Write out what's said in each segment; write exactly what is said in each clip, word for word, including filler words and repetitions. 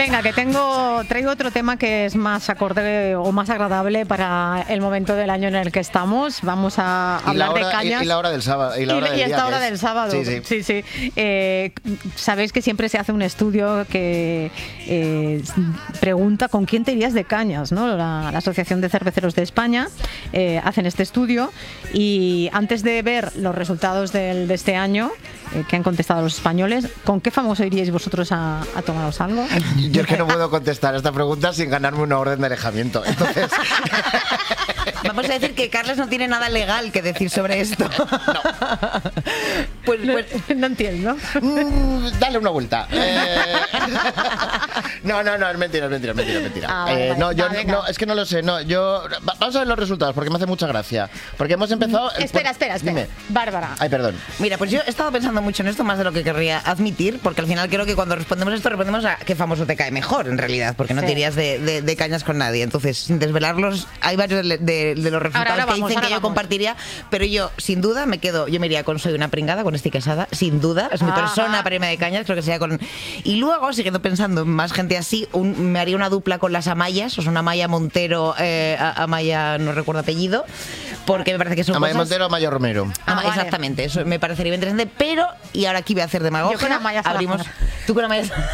Venga, que tengo traigo otro tema que es más acorde o más agradable para el momento del año en el que estamos. Vamos a hablar hora, de cañas. Y, y la hora del sábado. Y, la hora y, del y esta día hora que del es. sábado. Sí, sí. sí, sí. Eh, Sabéis que siempre se hace un estudio que eh, pregunta con quién te irías de cañas, ¿no? La, la Asociación de Cerveceros de España eh, hacen este estudio y antes de ver los resultados del, de este año eh, que han contestado los españoles, ¿con qué famoso iríais vosotros a, a tomaros algo? Yo es que no puedo contestar esta pregunta sin ganarme una orden de alejamiento. Entonces... Vamos a decir que Carlos no tiene nada legal que decir sobre esto. No. Pues, No, pues no entiendo. Mm, dale una vuelta. Eh... No, no, no, es mentira, es mentira, es mentira, es mentira. Ah, vale, eh, vale. no, yo Va, venga. no, es que no lo sé. No, yo va- vamos a ver los resultados porque me hace mucha gracia. Porque hemos empezado. el- Espera, espera, espera. Dime. Bárbara. Ay, perdón. mira, pues yo he estado pensando mucho en esto más de lo que querría admitir, porque al final creo que cuando respondemos esto respondemos a qué famoso te cae mejor, en realidad, porque no Sí. te irías de, de- de cañas con nadie. Entonces, sin desvelarlos, hay varios de, de- de los resultados ahora que vamos, dicen ahora que yo vamos. compartiría, pero yo, sin duda, me quedo, yo me iría con Soy una pringada, con Esti Quesada, sin duda, es mi Ajá. persona para irme de cañas, creo que sería con... Y luego, siguiendo pensando en más gente así, un- me haría una dupla con las Amayas, o sea, una Amaya Montero, eh, a- Amaya, no recuerdo apellido, porque me parece que son Amaya cosas... Montero o Amaya Romero. Ah, Ama- vale. Exactamente, eso me parecería interesante, pero, y ahora aquí voy a hacer demagogia. Yo con Amaya Salazar. Abrimos. Tú con Amaya Salazar.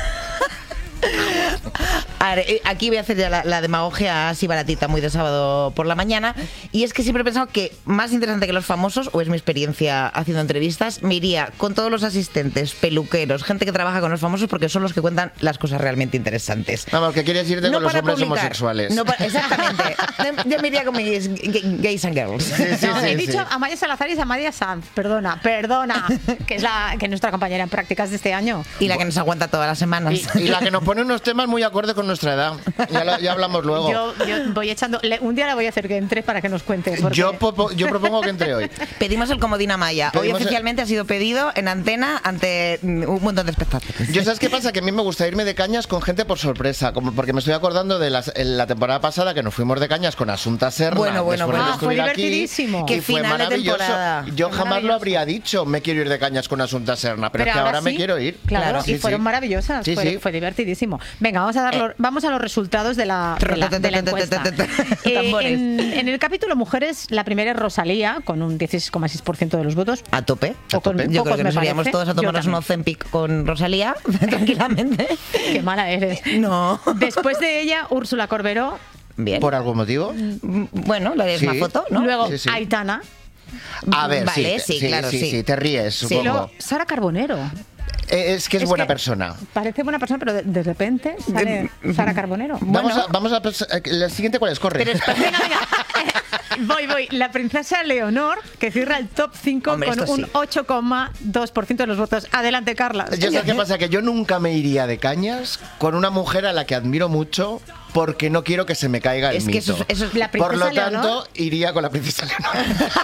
A ver, eh, aquí voy a hacer ya la, la demagogia así baratita, muy de sábado por la mañana. Y es que siempre he pensado que más interesante que los famosos, o es mi experiencia haciendo entrevistas, me iría con todos los asistentes, peluqueros, gente que trabaja con los famosos, porque son los que cuentan las cosas realmente interesantes. Vamos, que quieres irte con los para hombres publicar, homosexuales. no para- exactamente. Yo me iría con mis gay- gays and girls. Sí, sí, No, sí, he sí. dicho Amaya Salazar y es Amaya Sanz, perdona, perdona, que es la que es nuestra compañera en prácticas de este año. Y la que nos aguanta todas las semanas. Y, y la que nos pone unos temas muy acorde con nuestra edad. Ya, lo- ya hablamos luego. Yo, yo voy echando, le- un día le voy a hacer que entre para que nos cuente. porque- Yo, popo- yo propongo que entre hoy. Pedimos el comodín Amaya. Hoy Pedimos el- oficialmente ha sido pedido en antena ante mm, un montón de espectáculos. Yo, ¿sabes qué pasa? Que a mí me gusta irme de cañas con gente por sorpresa, como porque me estoy acordando de las, en la temporada pasada que nos fuimos de cañas con Asunta Serna. Bueno, bueno, después de bueno. Ah, fue descubrir aquí, divertidísimo. y Qué fue final de maravilloso. temporada. Yo Fue jamás lo maravilloso. habría dicho, me quiero ir de cañas con Asunta Serna, pero, es que ahora me sí, quiero ir. Claro, Sí, y fueron sí. maravillosas. Sí, fue, sí. fue divertidísimo. Venga, vamos a dar los- vamos a los resultados de la, de la, de la encuesta. Eh, Tambores. en, en el capítulo Mujeres, la primera es Rosalía, con un dieciséis coma seis por ciento de los votos. A tope. O con tope. Yo pocos, creo que me nos iríamos parece. todos a Yo tomarnos un también. Ozempic con Rosalía, tranquilamente. Qué mala eres. No. Después de ella, Úrsula Corberó. Bien. ¿Por algún motivo? Mm, Bueno, le harías Sí. una foto, ¿no? Luego, Sí, sí. Aitana. A ver, Vale, sí, sí, claro, sí. sí, te ríes, Sí. Y supongo. luego, Sara Carbonero. Eh, es que es, Es buena que- persona. Parece buena persona, pero de, de repente sale Sara Carbonero. Vamos Bueno. a, vamos a pens- eh, la siguiente, ¿cuál es? Corre. Pero espera, Venga, venga. Voy, voy. La princesa Leonor, que cierra el top cinco Hombre, con esto un sí. ocho coma dos por ciento de los votos. Adelante, Carla. Yo sé qué pasa, que yo nunca me iría de cañas con una mujer a la que admiro mucho porque no quiero que se me caiga el es que mito. eso, es- eso es La Por lo princesa tanto, Leonor. iría con la princesa Leonor.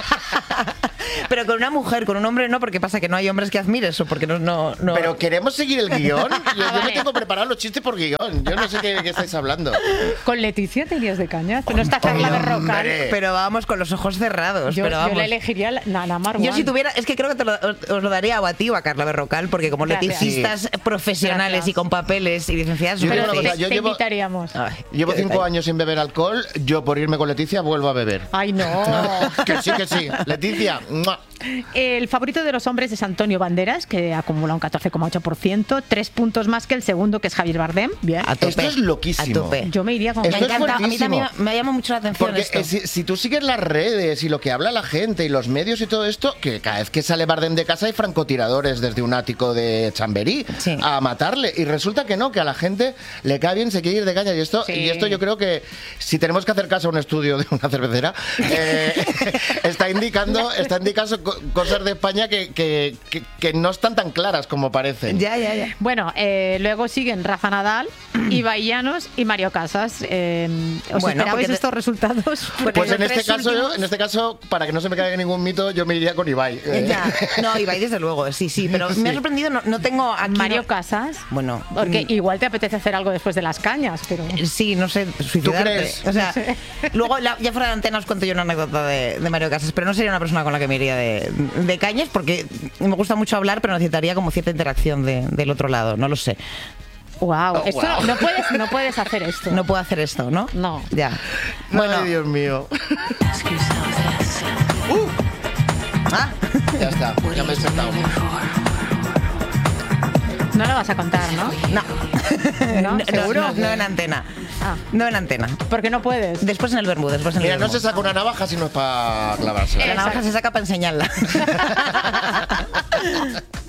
Pero con una mujer, con un hombre no, porque pasa que no hay hombres que admires o porque no... no, no- Pero queremos seguir el guión. Yo, yo me Vale. tengo preparados los chistes por guión. Yo no sé qué, qué estáis hablando. Con Leticia te irías de caña. No está Carla Hombre. Berrocal. Pero vamos con los ojos cerrados. Yo, pero yo vamos. le elegiría la Nana Marwan. Yo si tuviera, es que creo que te lo- os, os lo daría a ti o a Carla Berrocal, porque como Gracias. leticistas profesionales Gracias. y con papeles y licenciadas, Yo os Pero digo una te, cosa, yo te llevo- invitaríamos. Ay, Llevo qué cinco detalle. años sin beber alcohol. Yo, por irme con Leticia, vuelvo a beber. Ay, no. Que sí, que sí. Leticia. ¡mua! El favorito de los hombres es Antonio Banderas, que acumula un catorce coma ocho por ciento, tres puntos más que el segundo, que es Javier Bardem. Bien. A tope. Esto es loquísimo. A tope. Yo me iría con Esto Me es encanta, a mí fuertísimo. también me llama mucho la atención Porque esto. eh, si, si tú sigues las redes y lo que habla la gente y los medios y todo esto, que cada vez que sale Bardem de casa hay francotiradores desde un ático de Chamberí Sí. a matarle. Y resulta que no, que a la gente le cae bien, se quiere ir de caña. Y esto, Sí. y esto yo creo que si tenemos que hacer caso a un estudio de una cervecera, eh, está indicando, está indicando co- cosas de España que, que, que- que no están tan claras como parecen. Ya, ya, ya. Bueno, eh, luego siguen Rafa Nadal, Ibai Llanos y Mario Casas. Eh, ¿Os Bueno, esperabais porque- estos resultados? Porque Pues los en este tres caso, últimos- en este caso, para que no se me caiga ningún mito, yo me iría con Ibai. Eh, Ya. No, Ibai, desde luego, sí, sí. Pero me ha Sí. sorprendido, no, no tengo aquí... Mario no- Casas. Bueno, Porque mm, igual te apetece hacer algo después de las cañas, pero... sí, no sé, suicidarte. crees? O sea, luego la- ya fuera de antena os cuento yo una anécdota de, de Mario Casas, pero no sería una persona con la que me iría de, de cañas porque me gusta mucho hablar, pero necesitaría como cierta interacción de- del otro lado, no lo sé. Wow, Oh, esto wow. No, no puedes, no puedes hacer esto. No puedo hacer esto, ¿no? No. Ya. Bueno. Ay, Dios mío. Uh. Ah. Ya está, ya me he sentado. No lo vas a contar, ¿no? No. ¿No? No, ¿Seguro? no, no en antena. Ah. No en antena. Porque no puedes. Después en el Bermú, después en el Mira, no Bermú. se saca una navaja si no es para clavarse. La navaja se saca para enseñarla.